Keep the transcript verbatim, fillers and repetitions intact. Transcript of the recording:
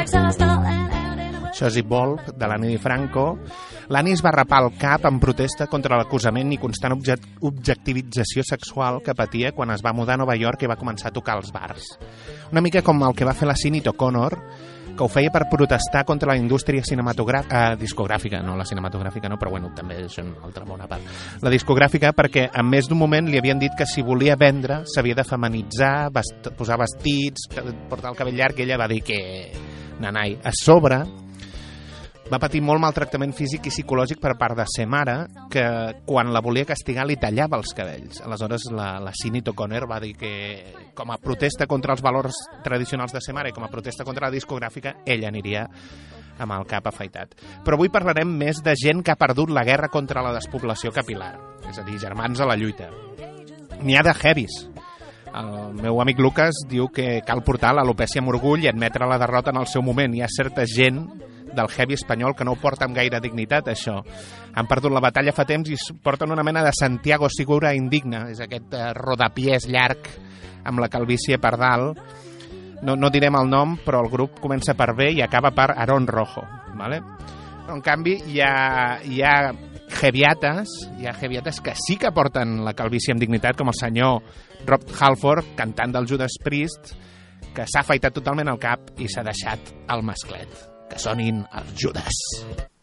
Això és Evolve, de l'Annie Franco. L'Annie es va rapar el cap en protesta contra l'acusament i constant object objectivització sexual que patia quan es va mudar a Nova York i va començar a tocar als bars. Una mica com el que va fer la Sinead O'Connor, que ho feia per protestar contra la indústria cinematogràfica, eh, discogràfica, no la cinematogràfica, no, però bueno, també és una altra bona part. La discogràfica, perquè en més d'un moment li havien dit que si volia vendre s'havia de feminitzar, vest posar vestits, portar el cabell llarg, i ella va dir que nanai. A sobre, va patir molt maltractament físic i psicològic per part de sa mare, que quan la volia castigar li tallava els cabells. Aleshores la, la Sinead O'Connor va dir que com a protesta contra els valors tradicionals de sa mare i com a protesta contra la discogràfica, ella aniria amb el cap afaitat. Però avui parlarem més de gent que ha perdut la guerra contra la despoblació capilar, és a dir, germans a la lluita. N'hi ha de heavies. El meu amic Lucas diu que cal portar l'alopècia amb orgull i admetre la derrota en el seu moment. Hi ha certa gent del heavy espanyol que no ho porta amb gaire dignitat, això. Han perdut la batalla fa temps i porten una mena de Santiago Segura indigne. És aquest eh, rodapiés llarg amb la calvície per dalt. No, no direm el nom, però el grup comença per B i acaba per Aaron Rojo. ¿Vale? Però, en canvi, hi ha, hi ha heavyates, hi ha heavyates que sí que porten la calvície amb dignitat, com el senyor Rob Halford, cantant del Judas Priest, que s'ha afaitat totalment el cap i s'ha deixat el masclet. Que sonin els Judas.